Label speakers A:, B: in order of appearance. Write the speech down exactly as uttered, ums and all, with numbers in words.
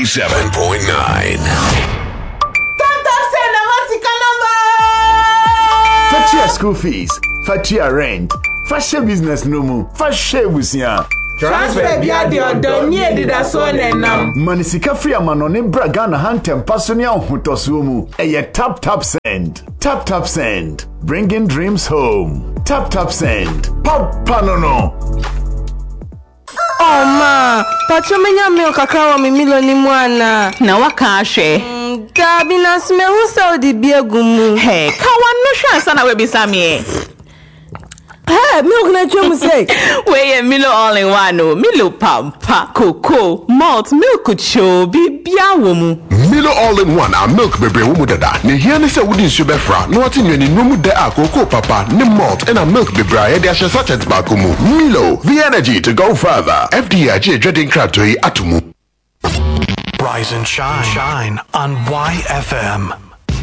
A: ninety-seven point nine.
B: Fatia school fees, Fatia rent, Fasha business no mu, Fasha busia.
C: Transfer bia de odon nie dida so nenam.
B: Manisika free amanone braga na hantem pasonia hotoso mu. Eye tap tap send. Tap tap send. Bringing dreams home. Tap tap send. Papa no no.
D: Oh ma, pacho menya milk kakra wa mi milo ni mwana.
E: Na waka ahwe.
D: Dabi na sme hu saudi biegumu.
E: Hey, ka wanu hwa sana we bisame.
D: Hey, milk na chum say.
E: We Milo all in one no. Milo pampa, cocoa, malt, milk cho bibia wo mu.
A: Milo all in one, our milk baby wo mu dada. Ne hia ne se wudi nsu befra. No ati nwani no mu da a cocoa papa, ne malt and a milk baby a de ahye sachet ba ko mu. Milo, the energy to go further. F D I G dreading krato yi atumu.
F: Rise and shine, shine on Y F M.